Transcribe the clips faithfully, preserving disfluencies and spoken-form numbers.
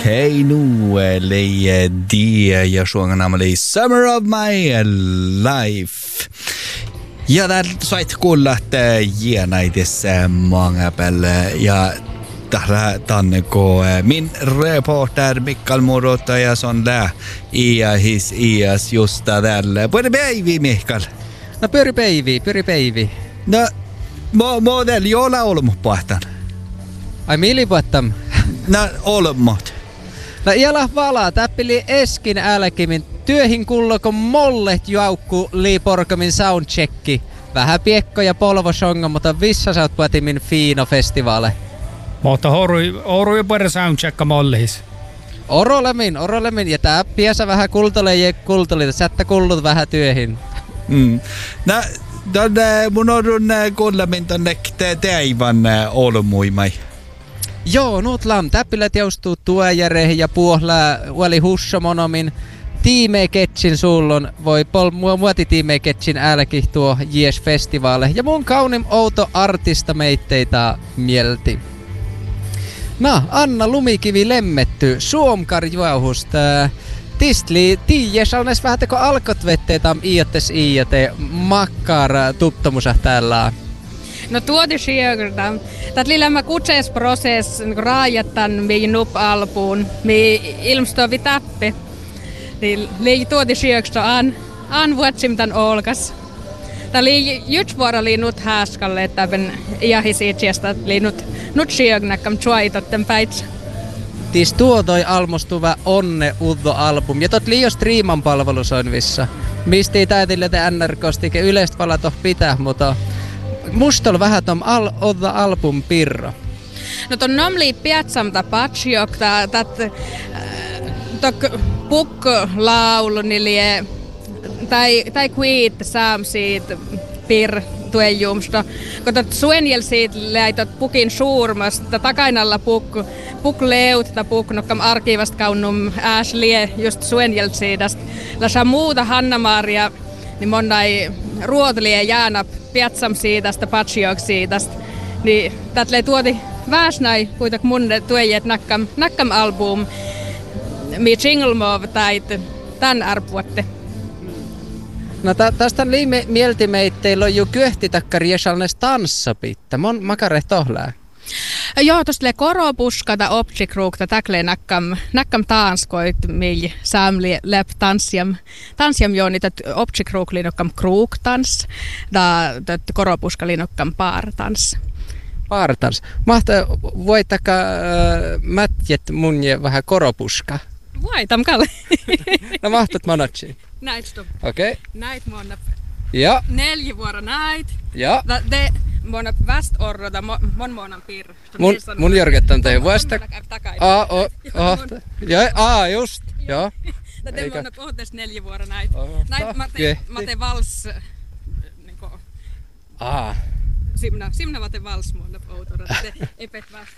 Hei nu lei dia ja suongana oli Summer of My Life. Ja där sait kuulla jänaitessä många pelle ja tällä tänne ko min reporter Mikael Murota ja sån där ja his ias just där. Pyri päivi Mikael. No pyri päivi, pyri päivi. No mo model jolla olmu pohtan. Ai mili pohtam. No olmot. No iällä valaa täppili eskin älkimin työhin kulloko mollet jaukku liiporkamin soundchecki. Vähän piekko ja polvosonga, mutta vissa sä oot puhutimin fiino festivaale. Mutta horui, horui pari soundchecka mollihis. Orolemin, orolemin. Ja tää piesä vähän kultole ja kultoli. Sättä kullut vähän työhin. Mm. No, tonne mun odun kuulemin tonne teivän olmuimai. Joo, nuut lam. Täppilät joustuu tuojäreihin ja puohlaa uoli hussomonomin. Tiimeketsin sullon voi pol muoti tiimeketsin älki tuo Jes festivaale. Ja mun kaunim outo artista meitteitä mielti. No, Anna Lumikivi lemmetty suomkarjuahusta. Tistli tiijes alnes vähän teko alkot vetteitä iiattes iiate makkara tuptomusa täällä. No tuoti sieltä. Tät lilämä kutsesprosess raajattan mihin nup-alpuun. Mihin ilmstovi täppi. Lii tuoti sieltä an, an vuotsim tän olkas. Tää lii just vuora lii nut hääskalle, että tämän iahisitsiästä lii nut, nut sieltä tjuaitotten päitsä. Tis tuotoi almostuva onne uddo album. Ja tot liio striiman palvelusoinvissa. Misti täytille te N R K:stike yleistä palatoh pitää, mutta musta on vähän tom al odda album pirro. No ton nomli piatsamta patsiok, tät tok puk laulu nilie tai tai kuit saam siitä pir tuejumsta. Kun tot suenjel siitä läitot pukin suurmasta takainalla puk puk leut ta puk nokkam arkivast kaunum äslie just suenjel siitä. Lasa muuta Hanna-Maria niin monnai ruotlie jäänä piatsam siitä patsiok siitä. Niin tätle tuoti väsnai kuitenkin mun tuejet nakkam nakkam album. Mi jingle mov tait tän arpuotte. No tä, tästä on liime mielti meitteillä on jo kyöhtitakkari jesalnes tanssapitta. Mon makare tohlää. Joo, tosta le koropuskata optikruukta täkle nakkam nakkam taanskoit mi samli läp tanssiam. Tanssiam jo niitä optikruukli nokkam kruuktans. Da tät koropuskali nokkam paartans. Paartans. Mahtaa voitaka äh, mätjet munje vähän koropuska. Voitam kalle. No mahtat monatsiin. Näit stop. Okei. Okay. Näit monna. Ja. Neljä vuoro näit. Ja. De monna väst orrota mon monan piir. Mun mun jorgettan tei vasta. A o o. Ja a just. Ja. Tätä monna pohtes neljä vuoro näit. Näit mate mate vals niinku. A. Simna simna mate vals monna outora. Te epet vast.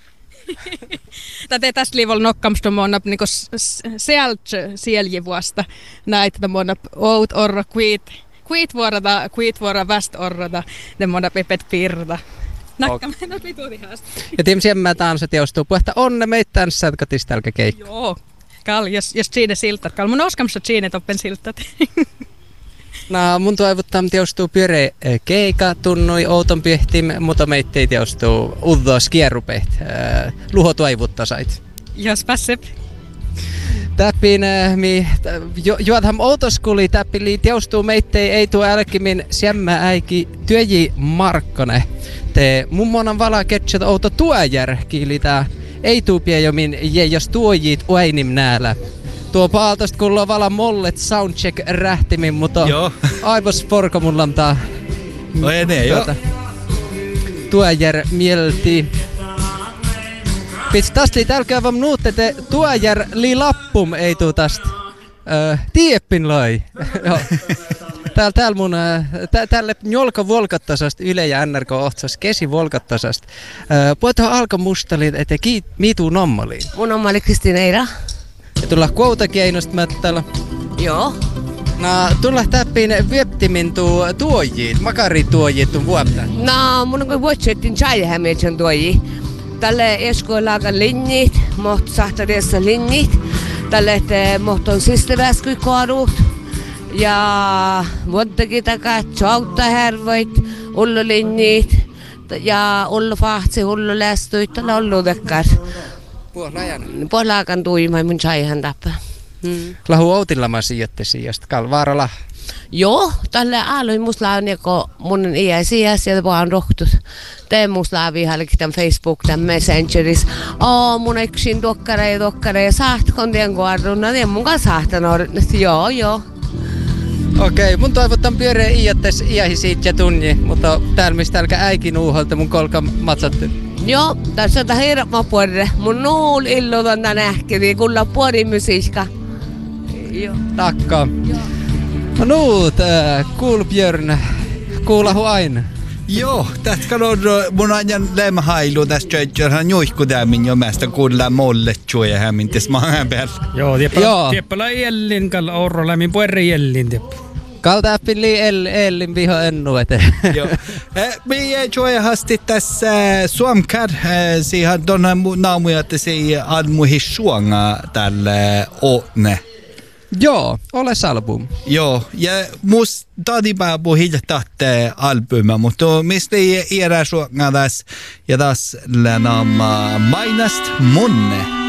Tätä tästä liivol nokkamsta monna niinku sielt sieljivuosta näitä monna out orro quit quit vuorota quit vuora vast orrota de monna pepet pirta. Nakka mennä tuoti haasta. Ja tiim siemmä tansat joustuu puhetta onne meitä tanssat katistalka keikka. Joo. Kal jos jos siinä siltat kal mun oskamassa siinä toppen siltat. No mun toivottaa joustuu pyöre keika tunnui outon piehtim, mutta meitä ei joustuu uddo skierrupeht. Luho toivottaa sait. Jos pääsep. Täppin mi juodham outoskuli täppili joustuu meitä ei tuu älkimin siemmä äiki työji Markkone. Te mummonan vala ketchat outo tuojär kiilitää. Ei tuu piejomin je jos tuojit uainim näällä. Tuo paaltosta kuuluu vala mollet soundcheck rähtimin, mutta aivos porko mun lamtaa. No ei ne, joo. Tuojär mielti. Pits tästä täällä käyväm nuutte, te tuojär li lappum ei tuu tästä. Öö, tieppin loi. Täällä tääl mun, tä, täällä njolka volkattasast Yle ja N R K ohtsas kesi volkattasast. Öö, Puhutaan alka mustali, että kiit miituu nommaliin. Mun nomma oli Kristiina Eira. Ja tulla kuoutakieinost mättällä. Joo. No, tulla täppiin vieptimin tuu tuojit, makarituojit tuu vuopta. No, mun on vuotsettin chai hämeen tuoji. tälle eskoilaakan linjit, mutta sahtariassa linjit. Tälle mohton sisteväsky koarut. Ja vuottakin takaa tjoutta härvoit, ullu linjit. Ja ullu fahtsi, ullu lästuit, tällä ullu tekkar. Puolaakan tuima, mun saihan tappa. Hmm. Lahu outillama sijoitte sijasta, Kalvaarala. Joo, tällä aloin musta on joko mun iäisiä sieltä vaan rohtut. Tee musta laavi halki tämän Facebook, tämän Messengeris. Oo, mun yksin dokkare ja dokkare ja saatkon tien kuorruna, ja mun kanssa saahtanut. Joo, joo. Okei, mun toivotan pyöreä iättes iähi siitä ja tunni, mutta täällä mistä älkää äikin uuholta mun kolka matsattu. Joo, tässä on hirma puolelle. Mun nuul illuton tän ähkiri, kulla puoli musiikka. Joo. Takka. No nuut, äh, kuul Björn, kuulahu aina. Joo, tästä on mun ajan lämhailu tästä tjöjtjörhän juihkudämin jo mästä kuulla mollet tjuja hämmin tässä maan päällä. Joo, Joo. tieppälä jellin, kalla orro lämmin puerre jellin tieppa. Kalta äppili el, ellin viho ennu eteen. Joo. Me tjuja hasti tässä suomkar, siihen tuonne naamuja, että se almuhi suonga tälle åtne. Joo, oles album. Joo, ja mus tadipa på hiljatat albuma, mutta mistä ei erää suonga tässä ja tässä länama mainast munne.